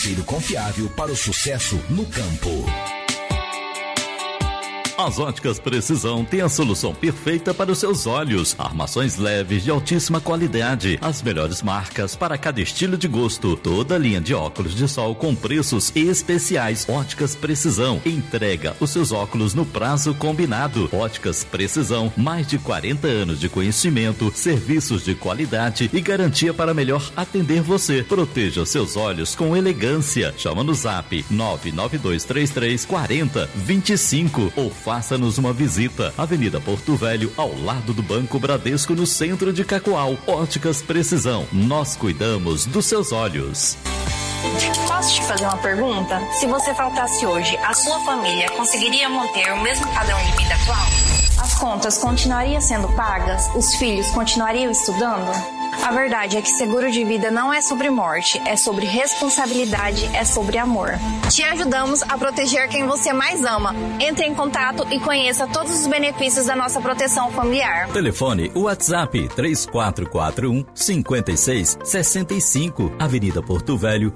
Tiro confiável para o sucesso no campo. As Óticas Precisão tem a solução perfeita para os seus olhos. Armações leves de altíssima qualidade, as melhores marcas para cada estilo de gosto. Toda linha de óculos de sol com preços especiais. Óticas Precisão entrega os seus óculos no prazo combinado. Óticas Precisão, mais de 40 anos de conhecimento, serviços de qualidade e garantia para melhor atender você. Proteja os seus olhos com elegância. Chama no Zap 992334025 ou faça-nos uma visita. Avenida Porto Velho, ao lado do Banco Bradesco, no centro de Cacoal. Óticas Precisão. Nós cuidamos dos seus olhos. Posso te fazer uma pergunta? Se você faltasse hoje, a sua família conseguiria manter o mesmo padrão de vida atual? As contas continuariam sendo pagas? Os filhos continuariam estudando? A verdade é que seguro de vida não é sobre morte, é sobre responsabilidade, é sobre amor. Te ajudamos a proteger quem você mais ama. Entre em contato e conheça todos os benefícios da nossa proteção familiar. Telefone WhatsApp 3441-5665, Avenida Porto Velho,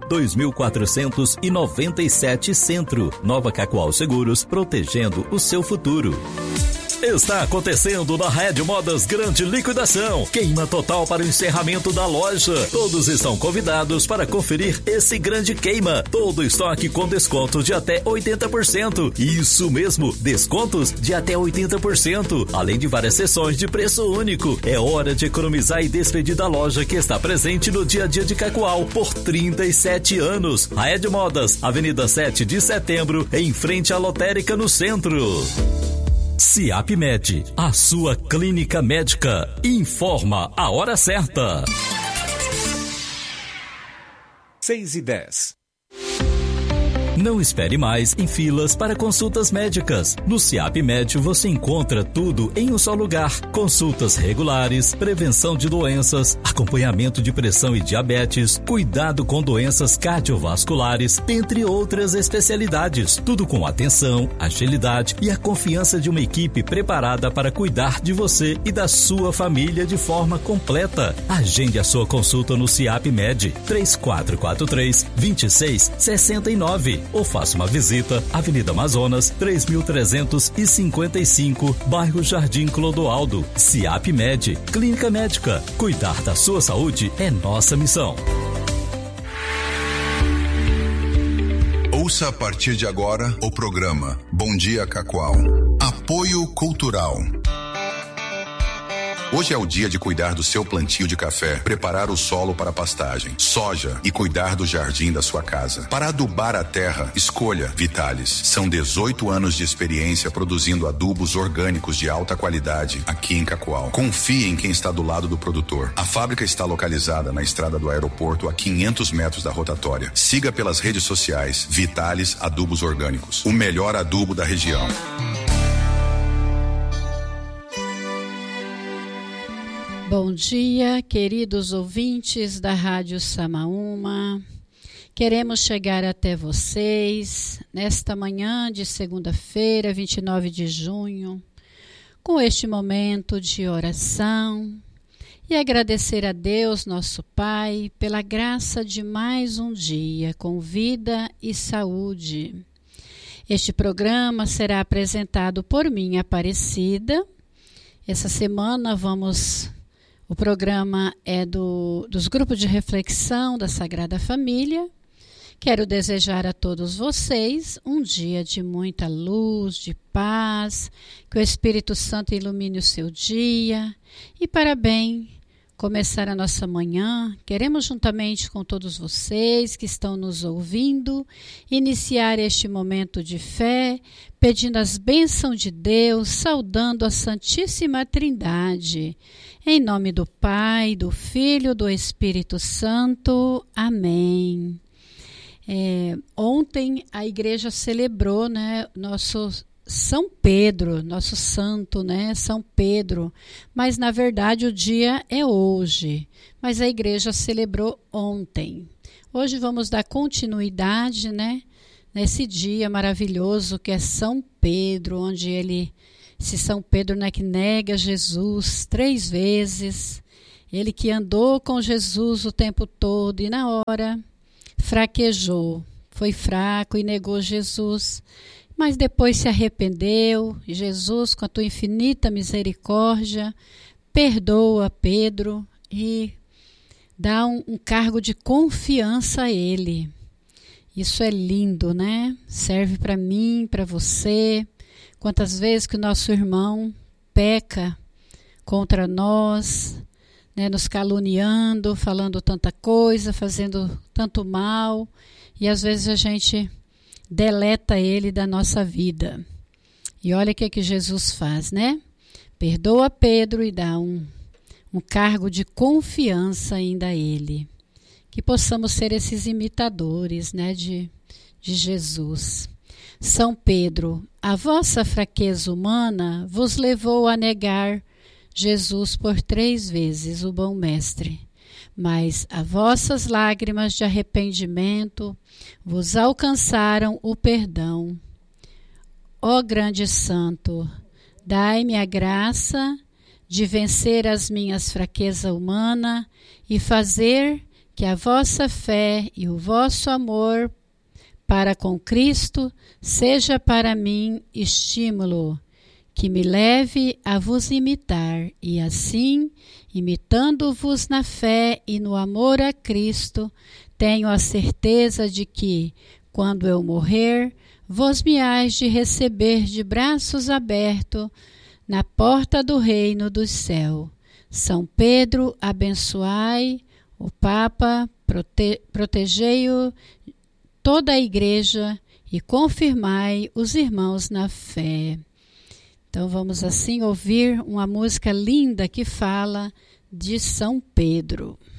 2497 Centro, Nova Cacoal Seguros, protegendo o seu futuro. Está acontecendo na Red Modas grande liquidação. Queima total para o encerramento da loja. Todos estão convidados para conferir esse grande queima. Todo estoque com desconto de até 80%. Isso mesmo, descontos de até 80%. Além de várias sessões de preço único. É hora de economizar e despedir da loja que está presente no dia a dia de Cacoal por 37 anos. Red Modas, Avenida 7 de Setembro, em frente à Lotérica no centro. CIAP-MED, a sua clínica médica, informa a hora certa. 6:10. Não espere mais em filas para consultas médicas. No CIAP-MED você encontra tudo em um só lugar. Consultas regulares, prevenção de doenças, acompanhamento de pressão e diabetes, cuidado com doenças cardiovasculares, dentre outras especialidades. Tudo com atenção, agilidade e a confiança de uma equipe preparada para cuidar de você e da sua família de forma completa. Agende a sua consulta no CIAP-MED 3443-2669. Ou faça uma visita, Avenida Amazonas, 3355, bairro Jardim Clodoaldo. CIAP-MED, Clínica Médica. Cuidar da sua saúde é nossa missão. Ouça a partir de agora o programa Bom Dia Cacoal. Apoio Cultural. Hoje é o dia de cuidar do seu plantio de café, preparar o solo para pastagem, soja e cuidar do jardim da sua casa. Para adubar a terra, escolha Vitalis. São 18 anos de experiência produzindo adubos orgânicos de alta qualidade aqui em Cacoal. Confie em quem está do lado do produtor. A fábrica está localizada na estrada do aeroporto a 500 metros da rotatória. Siga pelas redes sociais Vitalis Adubos Orgânicos, o melhor adubo da região. Bom dia, queridos ouvintes da Rádio Samaúma. Queremos chegar até vocês nesta manhã de segunda-feira, 29 de junho, com este momento de oração e agradecer a Deus, nosso Pai, pela graça de mais um dia com vida e saúde. Este programa será apresentado por mim, Aparecida. Essa semana o programa é dos grupos de reflexão da Sagrada Família. Quero desejar a todos vocês um dia de muita luz, de paz, que o Espírito Santo ilumine o seu dia. E para bem começar a nossa manhã, queremos juntamente com todos vocês que estão nos ouvindo, iniciar este momento de fé, pedindo as bênçãos de Deus, saudando a Santíssima Trindade. Em nome do Pai, do Filho, do Espírito Santo. Amém. Ontem a igreja celebrou, nosso São Pedro, nosso santo, São Pedro. Mas na verdade o dia é hoje, mas a igreja celebrou ontem. Hoje vamos dar continuidade, nesse dia maravilhoso que é São Pedro, onde São Pedro, que nega Jesus 3 vezes, ele que andou com Jesus o tempo todo e na hora fraquejou, foi fraco e negou Jesus, mas depois se arrependeu. E Jesus, com a tua infinita misericórdia, perdoa Pedro e dá um cargo de confiança a ele. Isso é lindo, né? Serve para mim, para você. Quantas vezes que o nosso irmão peca contra nós, né, nos caluniando, falando tanta coisa, fazendo tanto mal, e às vezes a gente deleta ele da nossa vida. E olha o que Jesus faz, né? Perdoa Pedro e dá um cargo de confiança ainda a ele. Que possamos ser esses imitadores, né, de Jesus. São Pedro, a vossa fraqueza humana vos levou a negar Jesus por 3 vezes, o bom mestre. Mas as vossas lágrimas de arrependimento vos alcançaram o perdão. Ó grande santo, dai-me a graça de vencer as minhas fraquezas humanas e fazer que a vossa fé e o vosso amor para com Cristo seja para mim estímulo, que me leve a vos imitar, e assim, imitando-vos na fé e no amor a Cristo, tenho a certeza de que, quando eu morrer, vos me hás de receber de braços abertos na porta do reino do céu. São Pedro, abençoai o Papa, protegei-o, toda a igreja, e confirmai os irmãos na fé. Então vamos assim ouvir uma música linda que fala de São Pedro.